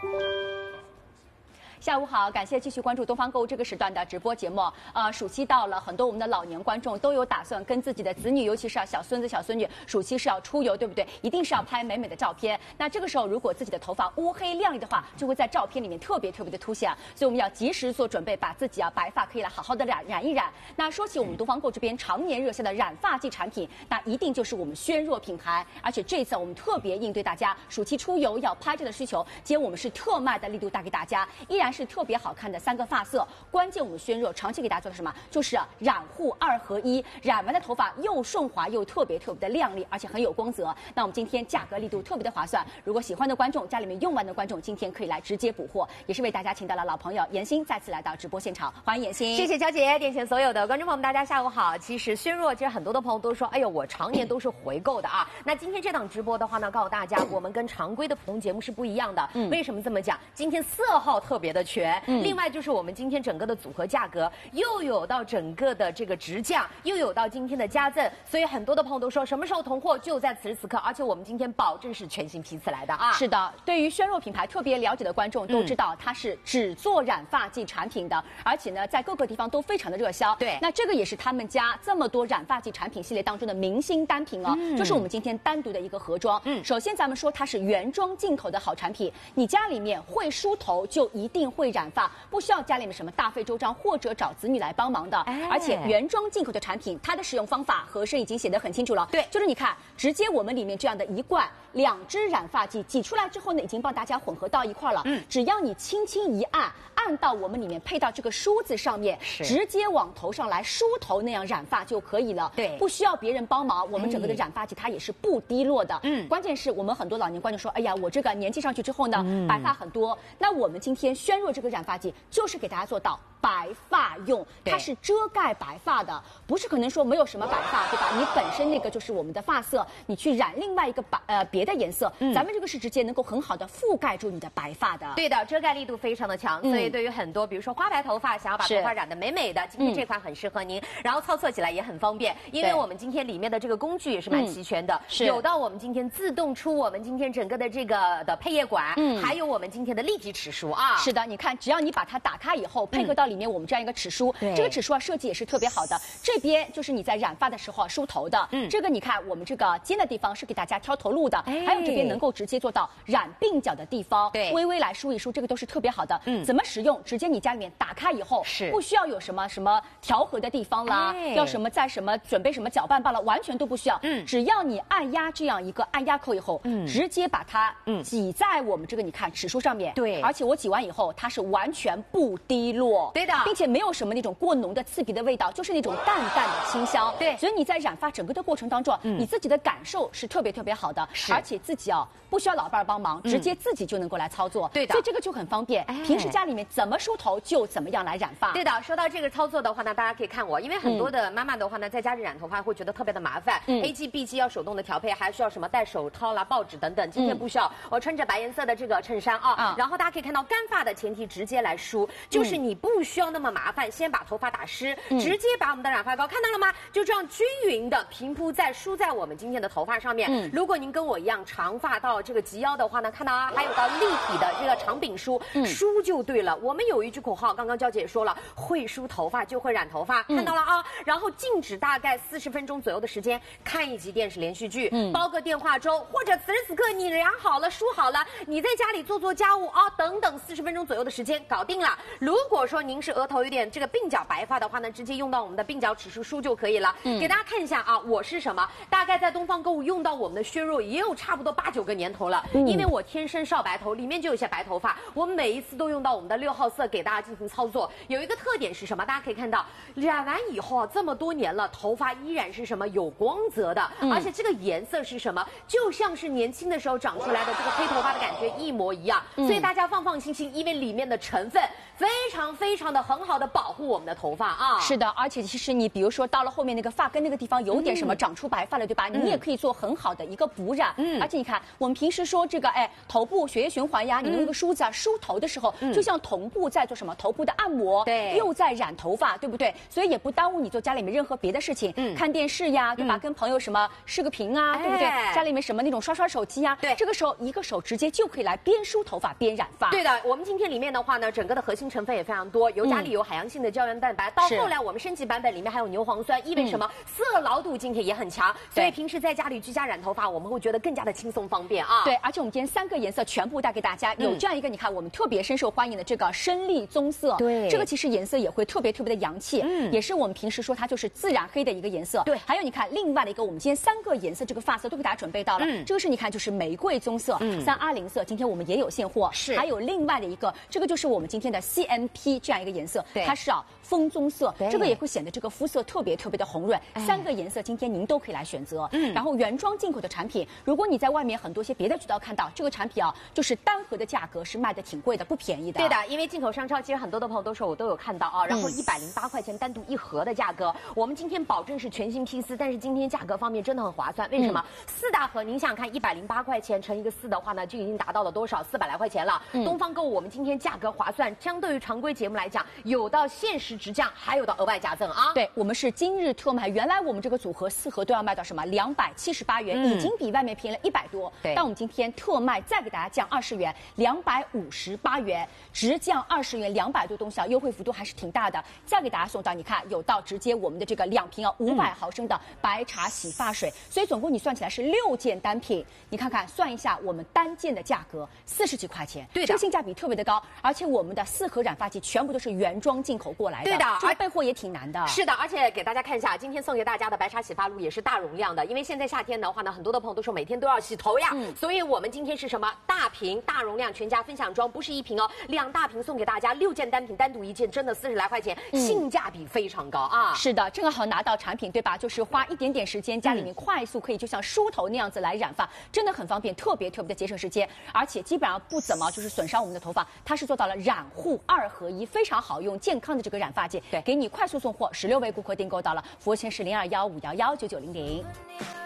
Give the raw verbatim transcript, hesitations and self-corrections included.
下午好，感谢继续关注东方购物这个时段的直播节目。呃，暑期到了，很多我们的老年观众都有打算跟自己的子女，尤其是小孙子、小孙女，暑期是要出游，对不对？一定是要拍美美的照片。那这个时候，如果自己的头发乌黑亮丽的话，就会在照片里面特别特别的凸显。所以我们要及时做准备，把自己啊白发可以来好好的染染一染。那说起我们东方购这边常年热销的染发剂产品，那一定就是我们轩若品牌。而且这次我们特别应对大家暑期出游要拍照的需求，今天我们是特卖的力度带给大家，依然是特别好看的三个发色。关键我们轩若长期给大家做的什么？就是染护二合一，染完的头发又顺滑又特别特别的亮丽，而且很有光泽。那我们今天价格力度特别的划算，如果喜欢的观众，家里面用完的观众，今天可以来直接补货，也是为大家请到了老朋友妍欣再次来到直播现场，欢迎妍欣。 谢谢娇姐，电前所有的观众朋友们，大家下午好。其实轩若，其实很多的朋友都说，哎呦，我常年都是回购的啊。那今天这档直播的话呢，告诉大家，我们跟常规的普通节目是不一样的。嗯，为什么这么讲？今天色号特别的全，嗯，另外就是我们今天整个的组合价格又有到整个的这个直降，又有到今天的加赠，所以很多的朋友都说什么时候同货，就在此时此刻。而且我们今天保证是全新批次来的啊。 是的，对于轩若品牌特别了解的观众都知道，它是只做染发剂产品的，而且呢，在各个地方都非常的热销。 对， 那这个也是他们家这么多染发剂产品系列当中的明星单品哦，嗯、就是我们今天单独的一个盒装。嗯，首先咱们说它是原装进口的好产品，你家里面会梳头就一定会染发，不需要家里面什么大费周章或者找子女来帮忙的。哎、而且原装进口的产品，它的使用方法盒身已经写得很清楚了。 对， 就是你看，直接我们里面这样的一罐两支染发剂挤出来之后呢，已经帮大家混合到一块了。嗯，只要你轻轻一按，按到我们里面配到这个梳子上面，直接往头上来梳头那样染发就可以了。 对， 不需要别人帮忙，我们整个的染发剂它也是不滴落的。嗯，关键是我们很多老年观众说，哎呀，我这个年纪上去之后呢，嗯、白发很多。那我们今天轩若这个染发剂就是给大家做到白发用，它是遮盖白发的，不是可能说没有什么白发，对吧？你本身那个就是我们的发色，你去染另外一个白呃别的颜色，嗯、咱们这个是直接能够很好的覆盖住你的白发的。 对的，遮盖力度非常的强，嗯、所以对于很多比如说花白头发，想要把头发染得美美的，今天这款很适合您，嗯、然后操作起来也很方便，因为我们今天里面的这个工具也是蛮齐全的，嗯、有到我们今天自动出我们今天整个的这个的配液管，嗯、还有我们今天的立体齿梳啊。 是的，你看，只要你把它打开以后，配合到里面我们这样一个齿梳，嗯、这个齿梳啊设计也是特别好的。这边就是你在染发的时候啊梳头的，嗯，这个你看我们这个尖的地方是给大家挑头露的，哎、还有这边能够直接做到染鬓角的地方，对，微微来梳一梳，这个都是特别好的。嗯，怎么使用？直接你家里面打开以后，是不需要有什么什么调和的地方啦，哎、要什么在什么准备什么搅拌罢了，完全都不需要。嗯，只要你按压这样一个按压扣以后，嗯，直接把它嗯挤在我们这个你看齿梳上面，对，而且我挤完以后，它是完全不滴落， 对的， 并且没有什么那种过浓的刺鼻的味道，就是那种淡淡的清香。对，所以你在染发整个的过程当中，嗯、你自己的感受是特别特别好的，而且自己啊不需要老伴儿帮忙，嗯、直接自己就能够来操作。对的，所以这个就很方便。哎、平时家里面怎么梳头就怎么样来染发。 对的，说到这个操作的话呢，大家可以看我，因为很多的妈妈的话呢，在家里染头发会觉得特别的麻烦，嗯、A 剂 B 剂要手动的调配，还需要什么戴手套啦、报纸等等。今天不需要，嗯、我穿着白颜色的这个衬衫啊，啊然后大家可以看到干发的前提直接来梳，就是你不需要那么麻烦，先把头发打湿，嗯、直接把我们的染发膏看到了吗？就这样均匀的平铺在梳在我们今天的头发上面。嗯、如果您跟我一样长发到这个及腰的话呢，看到啊，还有到立体的这个长柄梳，嗯、梳就对了。我们有一句口号，刚刚娇姐也说了，会梳头发就会染头发，嗯、看到了啊。然后静止大概四十分钟左右的时间，看一集电视连续剧，嗯、煲个电话粥，或者此时此刻你染好了梳好了，你在家里做做家务啊，等等四十分钟左右的时间搞定了。如果说您是额头有点这个鬓角白发的话呢，直接用到我们的鬓角齿梳梳就可以了。嗯、给大家看一下啊，我是什么？大概在东方购物用到我们的轩若也有差不多八九个年头了，嗯、因为我天生少白头，里面就有些白头发，我每一次都用到我们的六号色给大家进行操作。有一个特点是什么？大家可以看到，染完以后啊，这么多年了，头发依然是什么有光泽的，嗯、而且这个颜色是什么？就像是年轻的时候长出来的这个黑头发的感觉一模一样。嗯、所以大家放放心心，因为里面的成分非常非常。 常的很好的保护我们的头发啊。 是的，而且其实你比如说到了后面那个发根那个地方有点什么长出白发了，对吧？你也可以做很好的一个补染。嗯，而且你看我们平时说这个哎头部血液循环呀，你用一个梳子啊梳头的时候，就像同步在做什么头部的按摩， 对， 又在染头发，对不对？所以也不耽误你做家里面任何别的事情，嗯，看电视呀，对吧？跟朋友什么视个频啊，对不对？家里面什么那种刷刷手机啊， 对， 这个时候一个手直接就可以来边梳头发边染发。 对的，我们今天里面的话呢，整个的核心成分也非常多，尤加利油、海洋性的胶原蛋白，到后来我们升级版本里面还有牛磺酸，意味什么？色牢度今天也很强，所以平时在家里居家染头发，我们会觉得更加的轻松方便啊。 对，而且我们今天三个颜色全部带给大家，有这样一个你看我们特别深受欢迎的这个深绿棕色， 对， 这个其实颜色也会特别特别的洋气，嗯，也是我们平时说它就是自然黑的一个颜色。 对， 还有你看另外的一个，我们今天三个颜色这个发色都给大家准备到了，嗯，这个是你看就是玫瑰棕色，嗯，三阿零色，今天我们也有现货， 是， 还有另外的一个，这个就是我们今天的 C M P 这样一个颜色， 对， 它是啊枫棕色，这个也会显得这个肤色特别特别的红润。三个颜色今天您都可以来选择，嗯，然后原装进口的产品，如果你在外面很多些别的渠道看到这个产品啊，就是单盒的价格是卖的挺贵的，不便宜的。 对的，因为进口商超其实很多的朋友都说我都有看到啊，然后一百零八块钱单独一盒的价格，我们今天保证是全新批次，但是今天价格方面真的很划算，为什么？嗯、四大盒您想想看，一百零八块钱乘一个四的话呢，就已经达到了多少？四百来块钱了。嗯、东方购物我们今天价格划算，相对于常规节目来讲，有到限时直降，还有到额外加赠啊。 对，我们是今日特卖，原来我们这个组合四盒都要卖到什么两百七十八元，嗯、已经比外面便宜了一百多。对，但我们今天特卖再给大家降二十元，两百五十八元，直降二十元，两百多东西啊，优惠幅度还是挺大的。再给大家送到，你看有到直接我们的这个两瓶啊五百毫升的白茶洗发水，嗯、所以总共你算起来是六件单品，你看看算一下我们单件的价格四十几块钱， 对的， 这个性价比特别的高，而且我们的四盒染发剂全部都是原装进口过来的， 对的， 这个备货也挺难的。 是的，而且给大家看一下，今天送给大家的白茶洗发露也是大容量的，因为现在夏天的话呢，很多的朋友都说每天都要洗头呀，嗯、所以我们今天是什么大瓶大容量全家分享装，不是一瓶哦，两大瓶送给大家，六件单品单独一件，真的四十来块钱，嗯、性价比非常高啊。 是的，正好拿到产品对吧？就是花一点点时间，家里面快速可以就像梳头那样子来染发，真的很方便，特别特别的节省时间，而且基本上不怎么就是损伤我们的头发，它是做到了染护二合一，非常好用健康的这个染发剂，对，给你快速送货，十六位顾客订购到了，服务线是零二幺五幺幺九九零零。